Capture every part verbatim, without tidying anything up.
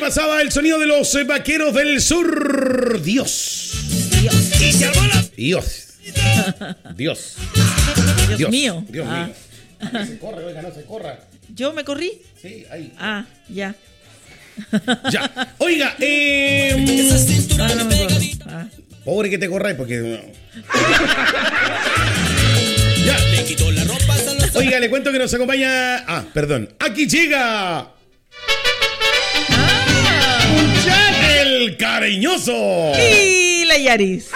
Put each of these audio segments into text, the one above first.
pasaba el sonido de los eh, vaqueros del sur. Dios. Dios. Dios. Dios. Dios, Dios mío. Dios Ah. mío. No se corre, oiga, no se corra. ¿Yo me corrí? Sí, ahí. Ah, ya. Ya. Oiga, eh. Ah, no me corro. Ah. Pobre que te corráis porque. Ya. Oiga, le cuento que nos acompaña. Ah, perdón. Aquí llega. Ah. Jack el cariñoso. Y la Yaris.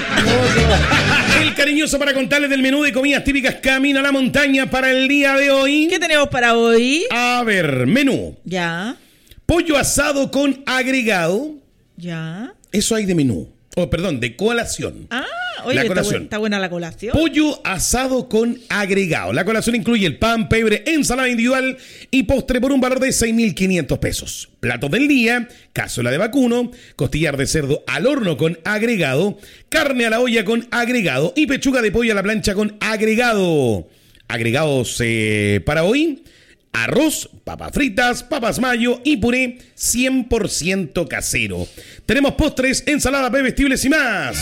El cariñoso para contarles del menú de comidas típicas Camino a la Montaña para el día de hoy. ¿Qué tenemos para hoy? A ver, menú. Ya. Pollo asado con agregado. Ya. Eso hay de menú. Oh, perdón, de colación. Ah, oye, La está, colación. bu- está buena la colación. Pollo asado con agregado. La colación incluye el pan, pebre, ensalada individual y postre por un valor de seis mil quinientos pesos. Platos del día, cazuela de vacuno, costillar de cerdo al horno con agregado, carne a la olla con agregado y pechuga de pollo a la plancha con agregado. Agregados eh, para hoy: arroz, papas fritas, papas mayo y puré cien por ciento casero. Tenemos postres, ensalada, bebestibles y más.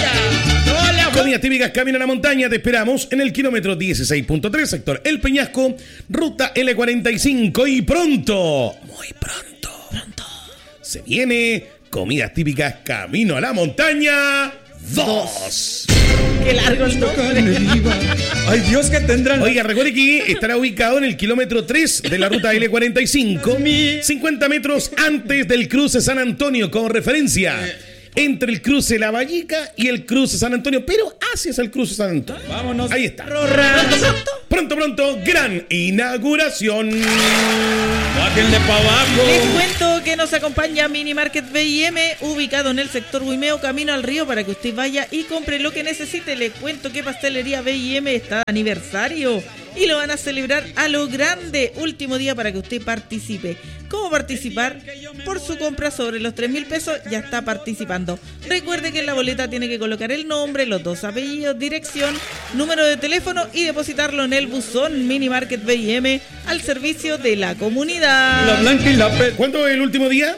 Comidas típicas Camino a la Montaña. Te esperamos en el kilómetro dieciséis punto tres, sector El Peñasco, ruta L cuarenta y cinco. Y pronto, muy pronto, pronto, se viene Comidas típicas Camino a la Montaña dos. Qué largo el nombre. Ay, Dios, que tendrán. Oiga, recuerde que estará ubicado en el kilómetro tres de la ruta L cuarenta y cinco, cincuenta metros antes del cruce San Antonio, como referencia. Entre el cruce La Vallica y el cruce San Antonio, pero hacia el cruce San Antonio. Vámonos. Ahí está. Pronto, pronto. Pronto, pronto, gran inauguración. Bájenle para abajo. Les cuento que nos acompaña Mini Market B y M, ubicado en el sector Huimeo, camino al río, para que usted vaya y compre lo que necesite. Les cuento que Pastelería B y M está de aniversario y lo van a celebrar a lo grande. Último día para que usted participe. ¿Cómo participar? Por su compra sobre los tres mil pesos ya está participando. Recuerde que en la boleta tiene que colocar el nombre, los dos apellidos, dirección, número de teléfono y depositarlo en el buzón Mini Market B y M al servicio de la comunidad. La blanca y la pe... ¿Cuándo es el último día?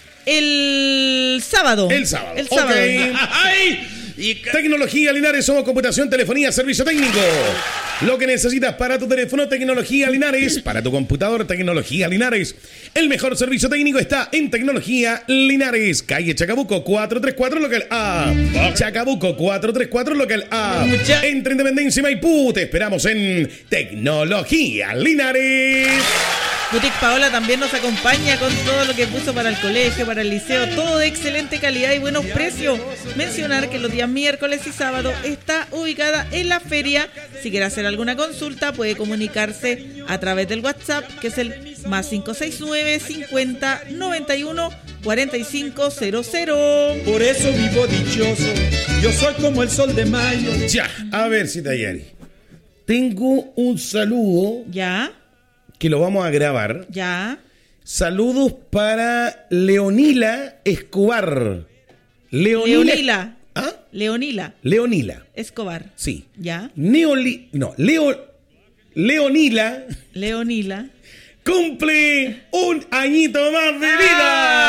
El sábado. El sábado. El sábado. Ok. ¡Ay! Y... Tecnología Linares, somos computación, telefonía, servicio técnico. Lo que necesitas para tu teléfono, Tecnología Linares. Para tu computador, Tecnología Linares. El mejor servicio técnico está en Tecnología Linares. Calle Chacabuco cuatrocientos treinta y cuatro, local A. Chacabuco cuatrocientos treinta y cuatro, local A. Entre Independencia y Maipú, te esperamos en Tecnología Linares. Boutique Paola también nos acompaña con todo lo que puso para el colegio, para el liceo, todo de excelente calidad y buenos precios. Mencionar que los días miércoles y sábado está ubicada en la feria. Si quiere hacer alguna consulta puede comunicarse a través del WhatsApp, que es el más cinco seis nueve, cincuenta, noventa y uno, cuarenta y cinco cero cero. Por eso vivo dichoso. Yo soy como el sol de mayo. Ya, a ver si Tayari. Tengo un saludo Ya, que lo vamos a grabar. ya. Saludos para Leonila Escobar. Leonila. Leonila. ¿Ah? Leonila Leonila. Escobar. Sí. Ya. Neoli... No, Leo... Leonila Leonila. cumple un añito más de vida.